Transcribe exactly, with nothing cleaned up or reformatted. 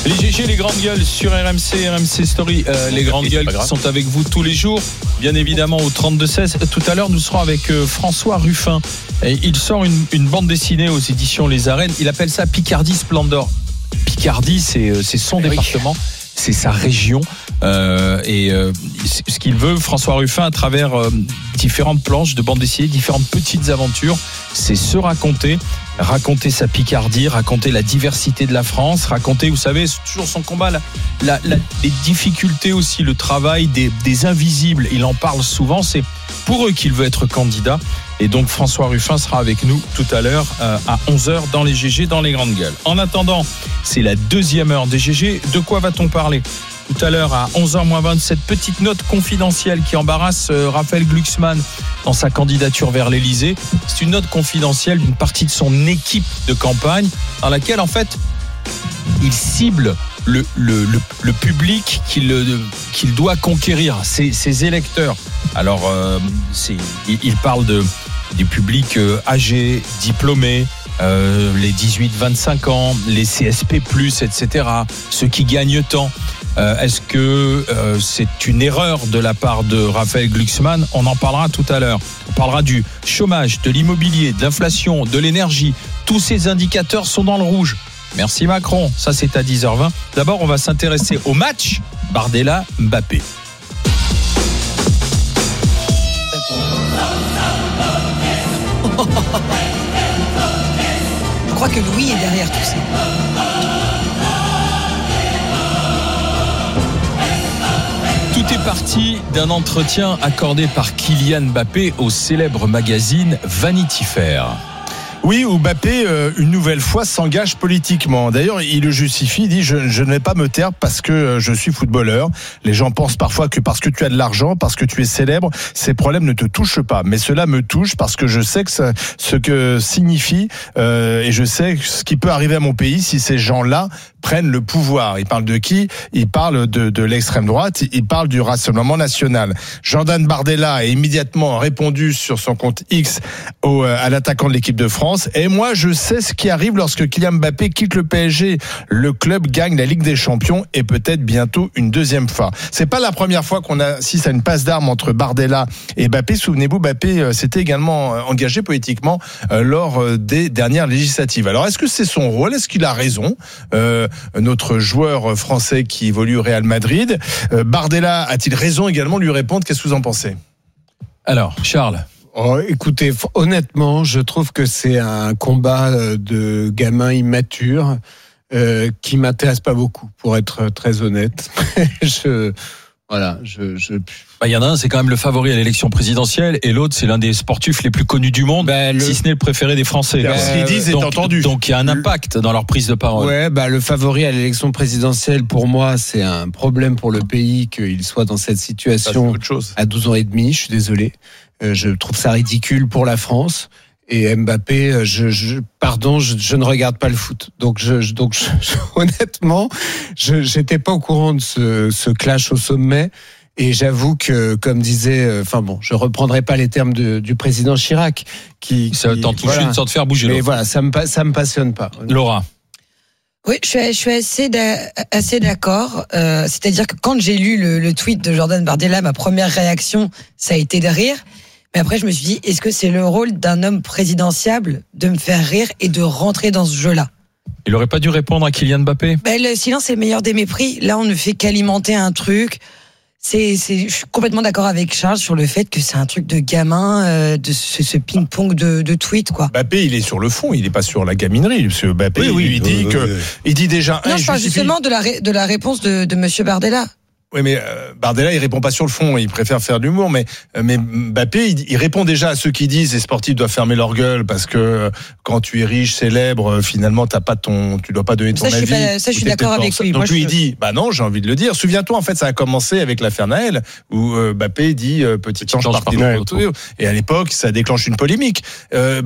Les G G, les grandes gueules sur R M C, R M C Story, euh, les grandes gueules qui sont avec vous tous les jours, bien évidemment au trente-deux seize. Tout à l'heure, nous serons avec euh, François Ruffin. Et il sort une, une bande dessinée aux éditions Les Arènes. Il appelle ça Picardie Splendor. Picardie, c'est, c'est son oui. département, c'est sa région. Euh, et euh, ce qu'il veut, François Ruffin, à travers euh, différentes planches de bande dessinée, différentes petites aventures, c'est se raconter. Raconter sa Picardie, raconter la diversité de la France, raconter, vous savez, c'est toujours son combat, la, la, la, les difficultés aussi, le travail des, des invisibles. Il en parle souvent, c'est pour eux qu'il veut être candidat. Et donc François Ruffin sera avec nous tout à l'heure euh, à onze heures dans les G G, dans les grandes gueules. En attendant, c'est la deuxième heure des G G. De quoi va-t-on parler ? Tout à l'heure à onze heures moins vingt, cette petite note confidentielle qui embarrasse euh, Raphaël Glucksmann dans sa candidature vers l'Élysée. C'est une note confidentielle d'une partie de son équipe de campagne dans laquelle en fait il cible le, le, le, le public qu'il, qu'il doit conquérir, ses, ses électeurs. Alors euh, c'est, il, il parle de, du public euh, âgé, diplômé, euh, les dix-huit vingt-cinq ans, les C S P plus, et cetera, ceux qui gagnent tant. Euh, est-ce que euh, c'est une erreur de la part de Raphaël Glucksmann ? On en parlera tout à l'heure. On parlera du chômage, de l'immobilier, de l'inflation, de l'énergie. Tous ces indicateurs sont dans le rouge. Merci Macron, ça c'est à dix heures vingt. D'abord, on va s'intéresser au match Bardella-Mbappé. Je crois que Louis est derrière tout ça. Tout est parti d'un entretien accordé par Kylian Mbappé au célèbre magazine Vanity Fair. Oui, où Mbappé, euh, une nouvelle fois, s'engage politiquement. D'ailleurs, il le justifie, il dit je, je ne vais pas me taire parce que euh, je suis footballeur. Les gens pensent parfois que parce que tu as de l'argent, parce que tu es célèbre, ces problèmes ne te touchent pas. Mais cela me touche parce que je sais que ça, ce que signifie euh, et je sais ce qui peut arriver à mon pays si ces gens-là prennent le pouvoir. Il parle de qui ? Il parle de, de l'extrême droite, il parle du Rassemblement national. Jordan Bardella a immédiatement répondu sur son compte X au, à l'attaquant de l'équipe de France. Et moi, je sais ce qui arrive lorsque Kylian Mbappé quitte le P S G. Le club gagne la Ligue des Champions et peut-être bientôt une deuxième fois. C'est pas la première fois qu'on assiste à une passe d'armes entre Bardella et Mbappé. Souvenez-vous, Mbappé s'était également engagé politiquement lors des dernières législatives. Alors, est-ce que c'est son rôle ? Est-ce qu'il a raison ? euh, Notre joueur français qui évolue au Real Madrid. Euh, Bardella a-t-il raison également de lui répondre ? Qu'est-ce que vous en pensez ? Alors, Charles. Oh, écoutez, honnêtement, je trouve que c'est un combat de gamins immatures euh, qui m'intéresse pas beaucoup, pour être très honnête. je, voilà, je. je... Bah, y en a un, c'est quand même le favori à l'élection présidentielle, et l'autre, c'est l'un des sportifs les plus connus du monde, bah, le... si ce n'est le préféré des Français. Bah, ce qu'ils disent est donc, entendu. Donc il y a un impact dans leur prise de parole. Ouais, bah le favori à l'élection présidentielle, pour moi, c'est un problème pour le pays qu'il soit dans cette situation à douze ans et demi. Je suis désolé. Je trouve ça ridicule pour la France. Et Mbappé, je, je pardon, je, je ne regarde pas le foot. Donc, je, donc, je, je, honnêtement, je j'étais pas au courant de ce, ce clash au sommet. Et j'avoue que, comme disait, enfin bon, je reprendrai pas les termes de, du président Chirac, qui, ça t'en touche une sorte de faire bouger. Mais l'autre. voilà, ça me ça me passionne pas. Laura. Oui, je suis, je suis assez, assez d'accord. Euh, c'est-à-dire que quand j'ai lu le, le tweet de Jordan Bardella, ma première réaction, ça a été de rire. Mais après, je me suis dit, est-ce que c'est le rôle d'un homme présidentiable de me faire rire et de rentrer dans ce jeu-là ? Il aurait pas dû répondre à Kylian Mbappé ? Ben, le silence est le meilleur des mépris. Là, on ne fait qu'alimenter un truc. C'est, c'est, je suis complètement d'accord avec Charles sur le fait que c'est un truc de gamin, euh, de ce, ce ping-pong de, de tweets, quoi. Mbappé, il est sur le fond, il n'est pas sur la gaminerie. Parce que Mbappé, oui, oui, il dit euh, que, euh, il dit déjà. Non, je parle justement de la, ré, de la réponse de, de Monsieur Bardella. Oui, mais euh, Bardella, il répond pas sur le fond, il préfère faire de l'humour. Mais, euh, mais Mbappé, il, il répond déjà à ceux qui disent les sportifs doivent fermer leur gueule parce que euh, quand tu es riche, célèbre, euh, finalement, t'as pas ton, tu dois pas donner ton ça, avis. Je suis pas, ça, je suis d'accord avec lui. Donc Moi, lui, je... il dit, bah non, j'ai envie de le dire. Souviens-toi, en fait, ça a commencé avec l'affaire Naël, où euh, Mbappé dit euh, petit ange parti de retour. Et à l'époque, ça déclenche une polémique. Euh,